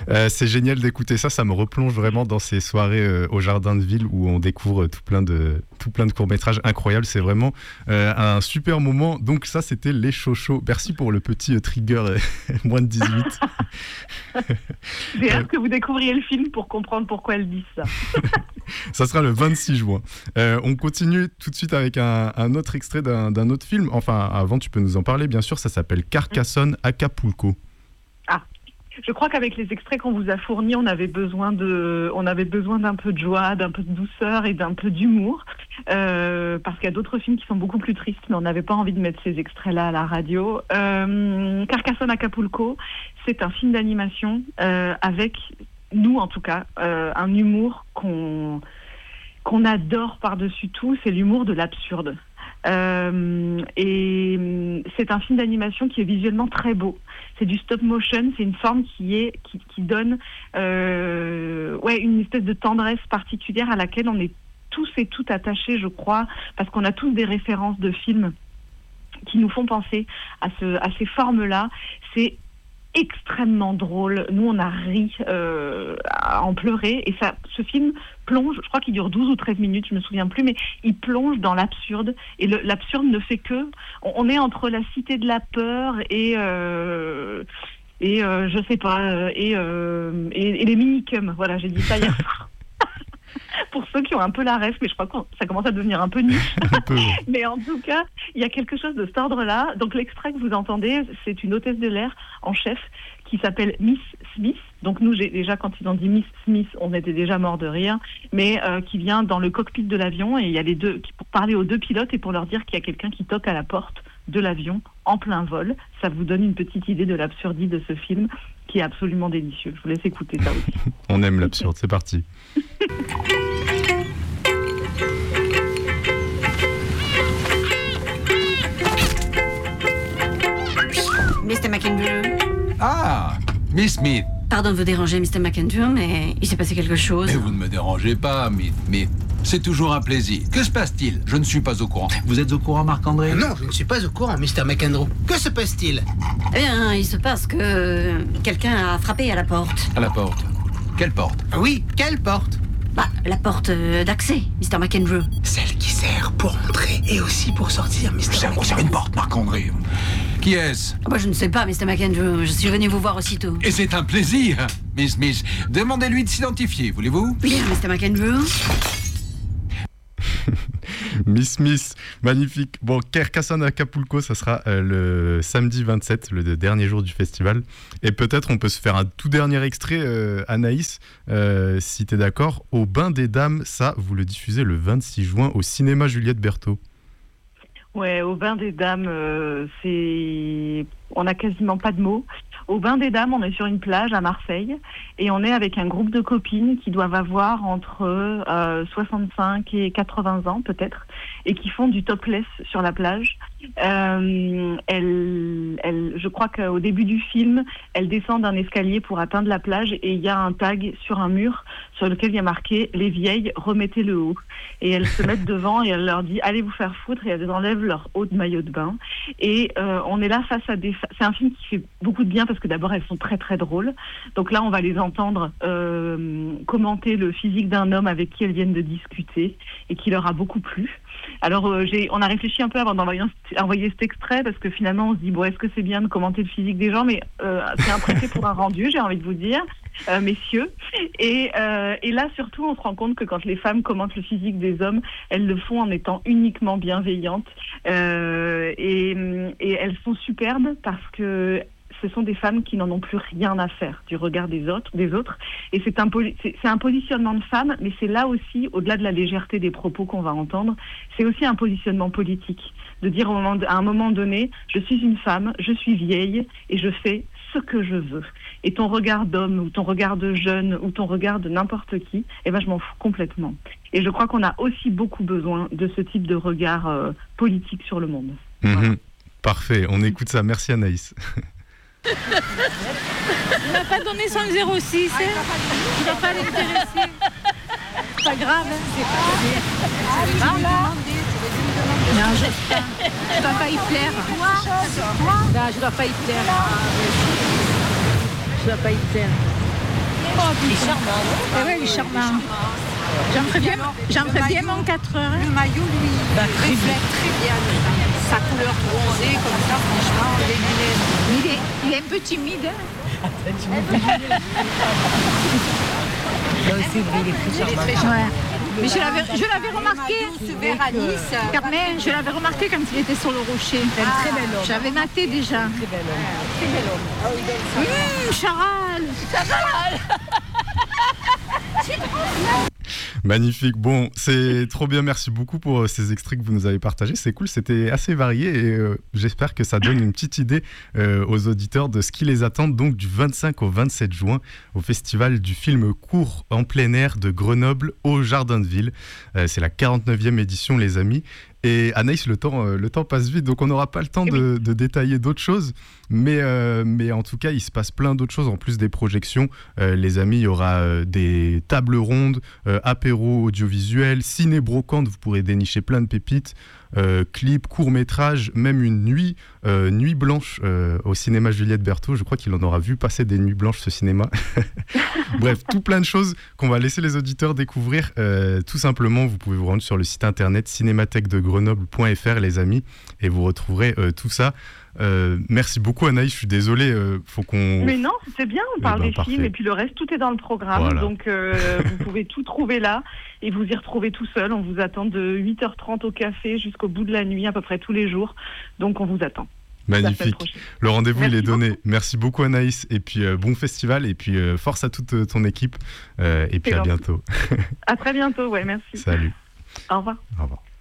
C'est génial d'écouter ça, ça me replonge vraiment dans ces soirées au Jardin de Ville où on découvre tout plein de courts-métrages incroyables. C'est vraiment un super moment. Donc ça, c'était les Chochos. Merci pour le petit trigger moins de 18. J'ai hâte que vous découvriez le film pour comprendre pourquoi elles disent ça. Ça sera le 26 juin. On continue tout de suite avec un autre extrait d'un autre film. Enfin, avant, tu peux nous en parler, bien sûr. Ça s'appelle Carcassonne, Acapulco. Ah, je crois qu'avec les extraits qu'on vous a fournis, on avait besoin d'un peu de joie, d'un peu de douceur et d'un peu d'humour. Parce qu'il y a d'autres films qui sont beaucoup plus tristes, mais on n'avait pas envie de mettre ces extraits-là à la radio. Carcassonne, Acapulco, c'est un film d'animation avec, nous en tout cas, un humour qu'on adore par-dessus tout, c'est l'humour de l'absurde. Et c'est un film d'animation qui est visuellement très beau. C'est du stop motion, c'est une forme qui donne une espèce de tendresse particulière à laquelle on est tous et toutes attachés, je crois, parce qu'on a tous des références de films qui nous font penser à ces formes-là. C'est extrêmement drôle. Nous, on a ri à en pleurer. Et ce film plonge, je crois qu'il dure 12 ou 13 minutes, je me souviens plus, mais il plonge dans l'absurde. Et l'absurde ne fait que... On est entre la cité de la peur et je sais pas, et les minicums. Voilà, j'ai dit ça hier soir. Pour ceux qui ont un peu la ref, mais je crois que ça commence à devenir un peu niche. Mais en tout cas, il y a quelque chose de cet ordre-là. Donc l'extrait que vous entendez, c'est une hôtesse de l'air en chef qui s'appelle Miss Smith. Donc nous, déjà, quand ils ont dit Miss Smith, on était déjà mort de rire, mais qui vient dans le cockpit de l'avion, et il y a les deux, pour parler aux deux pilotes et pour leur dire qu'il y a quelqu'un qui toque à la porte de l'avion en plein vol. Ça vous donne une petite idée de l'absurdité de ce film qui est absolument délicieux. Je vous laisse écouter ça aussi. On aime l'absurde, c'est parti. Mr. McAndrew. Ah, Miss Smith. Pardon de vous déranger, Mr. McAndrew, mais il s'est passé quelque chose. Mais vous ne me dérangez pas, Miss Smith. C'est toujours un plaisir. Que se passe-t-il? Je ne suis pas au courant. Vous êtes au courant, Marc-André? Non, je ne suis pas au courant, Mr. McAndrew. Que se passe-t-il? Eh bien, il se passe que quelqu'un a frappé à la porte. À la porte? Quelle porte? Oui, quelle porte? Bah, la porte d'accès, Mr. McAndrew. Celle qui sert pour entrer et aussi pour sortir, Mr. McAndrew. C'est une porte, Marc-André. Qui est-ce? Moi, je ne sais pas, Mr. McAndrew. Je suis venu vous voir aussitôt. Et c'est un plaisir, Miss Smith. Demandez-lui de s'identifier, voulez-vous? Bien, Mr. McAndrew. Miss Smith, magnifique. Bon, Carcassonne Acapulco, ça sera le samedi 27, le dernier jour du festival. Et peut-être on peut se faire un tout dernier extrait, Anaïs, si t'es d'accord. Au Bain des Dames, ça, vous le diffusez le 26 juin au cinéma Juliette Berthaud. Ouais, au Bain des Dames, on n'a quasiment pas de mots. Au Bain des Dames, on est sur une plage à Marseille et on est avec un groupe de copines qui doivent avoir entre 65 et 80 ans peut-être et qui font du topless sur la plage. Je crois qu'au début du film, elles descendent un escalier pour atteindre la plage et il y a un tag sur un mur sur lequel il y a marqué « Les vieilles, remettez le haut ». Et elles se mettent devant et elle leur dit « Allez vous faire foutre » et elles enlèvent leur haut de maillot de bain. Et on est là face à c'est un film qui fait beaucoup de bien parce que d'abord elles sont très très drôles. Donc là on va les entendre commenter le physique d'un homme avec qui elles viennent de discuter et qui leur a beaucoup plu. Alors on a réfléchi un peu avant d'envoyer cet extrait parce que finalement on se dit bon, est-ce que c'est bien de commenter le physique des gens, mais c'est un prêté pour un rendu, j'ai envie de vous dire, messieurs. Et là surtout on se rend compte que quand les femmes commentent le physique des hommes, elles le font en étant uniquement bienveillantes et elles sont superbes parce que ce sont des femmes qui n'en ont plus rien à faire du regard des autres. Et c'est un positionnement de femme, mais c'est là aussi, au-delà de la légèreté des propos qu'on va entendre, c'est aussi un positionnement politique. De dire à un moment donné, je suis une femme, je suis vieille et je fais ce que je veux. Et ton regard d'homme, ou ton regard de jeune, ou ton regard de n'importe qui, je m'en fous complètement. Et je crois qu'on a aussi beaucoup besoin de ce type de regard politique sur le monde. Voilà. Parfait, on écoute ça. Merci Anaïs. Il n'a pas donné son 06, hein. Il va pas l'intéresser. C'est pas grave, hein. C'est pas grave. Non, je dois pas y plaire. Non, je dois pas y plaire. Je dois pas y plaire. Il est charmant, non? Oui, il est charmant. J'en ferais bien mon 4 heures. Le maillot, lui, reflète très bien sa couleur bronzée, comme ça, franchement, les lunettes. Il est un peu timide. C'est vrai, il est très charmant. Ouais. Mais je l'avais remarqué. Ce verre à Nice. Carmen, je l'avais remarqué quand il était sur le rocher. C'est un très bel homme. J'avais maté déjà. Très bel homme. Charal. Magnifique. Bon, c'est trop bien. Merci beaucoup pour ces extraits que vous nous avez partagés. C'est cool, c'était assez varié et j'espère que ça donne une petite idée aux auditeurs de ce qui les attend donc du 25 au 27 juin au festival du film court en plein air de Grenoble au Jardin de Ville. C'est la 49e édition, les amis. Et Anaïs, le temps passe vite, donc on n'aura pas le temps de détailler d'autres choses. Mais en tout cas, il se passe plein d'autres choses en plus des projections. Les amis, il y aura des tables rondes, apéros audiovisuels, ciné-brocante, vous pourrez dénicher plein de pépites, clips, courts-métrages, même une nuit blanche au cinéma Juliette Berthaud. Je crois qu'il en aura vu passer des nuits blanches, ce cinéma. Bref, tout plein de choses qu'on va laisser les auditeurs découvrir. Tout simplement, vous pouvez vous rendre sur le site internet cinémathèquedegrenoble.fr, les amis, et vous retrouverez tout ça. Merci beaucoup Anaïs, je suis désolé, faut qu'on... Mais non, c'est bien, on parle des parfait. films et puis le reste, tout est dans le programme. Voilà. Donc vous pouvez tout trouver là et vous y retrouver tout seul. On vous attend de 8h30 au café jusqu'au bout de la nuit, à peu près tous les jours. Donc on vous attend. Magnifique. Le rendez-vous, il est donné. Beaucoup. Merci beaucoup Anaïs et puis bon festival et puis force à toute ton équipe et puis à bientôt. À très bientôt, ouais, merci. Salut. Au revoir. Au revoir.